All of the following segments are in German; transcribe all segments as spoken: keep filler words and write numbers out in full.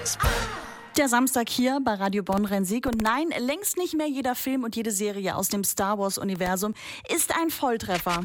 Tipps. Der Samstag hier bei Radio Bonn Rhein-Sieg. Und nein, längst nicht mehr jeder Film und jede Serie aus dem Star Wars-Universum ist ein Volltreffer.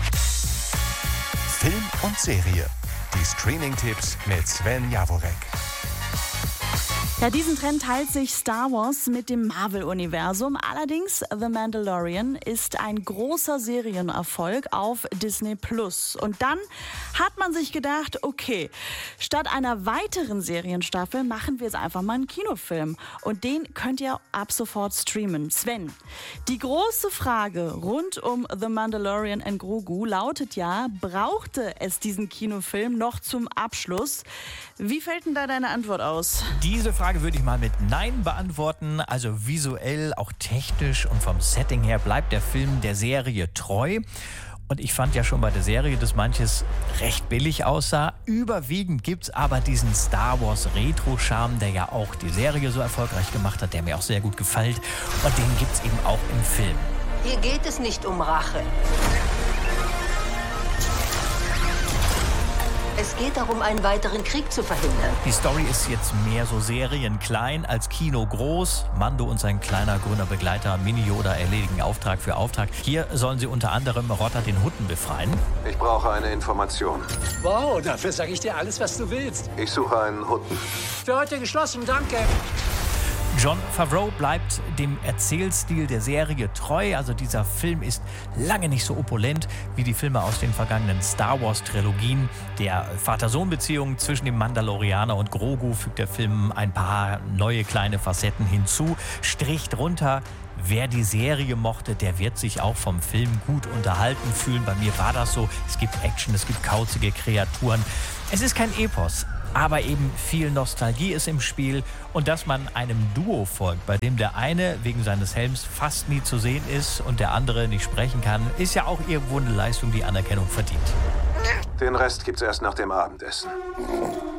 Film und Serie. Die Streaming-Tipps mit Sven Jaworek. Ja, diesen Trend teilt sich Star Wars mit dem Marvel-Universum. Allerdings, The Mandalorian ist ein großer Serienerfolg auf Disney Plus. Und dann hat man sich gedacht, okay, statt einer weiteren Serienstaffel machen wir jetzt einfach mal einen Kinofilm. Und den könnt ihr ab sofort streamen. Sven, die große Frage rund um The Mandalorian and Grogu lautet ja, brauchte es diesen Kinofilm noch zum Abschluss? Wie fällt denn da deine Antwort aus? Diese Frage würde ich mal mit Nein beantworten. Also visuell, auch technisch und vom Setting her bleibt der Film der Serie treu. Und ich fand ja schon bei der Serie, dass manches recht billig aussah. Überwiegend gibt es aber diesen Star Wars Retro-Charme, der ja auch die Serie so erfolgreich gemacht hat, der mir auch sehr gut gefällt. Und den gibt es eben auch im Film. Hier geht es nicht um Rache. Es geht darum, einen weiteren Krieg zu verhindern. Die Story ist jetzt mehr so serienklein als Kino groß. Mando und sein kleiner grüner Begleiter Mini Yoda erledigen Auftrag für Auftrag. Hier sollen sie unter anderem Rotter den Hutten befreien. Ich brauche eine Information. Wow, dafür sage ich dir alles, was du willst. Ich suche einen Hutten. Für heute geschlossen, danke. John Favreau bleibt dem Erzählstil der Serie treu. Also dieser Film ist lange nicht so opulent wie die Filme aus den vergangenen Star Wars-Trilogien. Der Vater-Sohn-Beziehung zwischen dem Mandalorianer und Grogu fügt der Film ein paar neue kleine Facetten hinzu. Strich drunter. Wer die Serie mochte, der wird sich auch vom Film gut unterhalten fühlen. Bei mir war das so. Es gibt Action, es gibt kauzige Kreaturen. Es ist kein Epos. Aber eben viel Nostalgie ist im Spiel und dass man einem Duo folgt, bei dem der eine wegen seines Helms fast nie zu sehen ist und der andere nicht sprechen kann, ist ja auch irgendwo eine Leistung, die Anerkennung verdient. Den Rest gibt's erst nach dem Abendessen.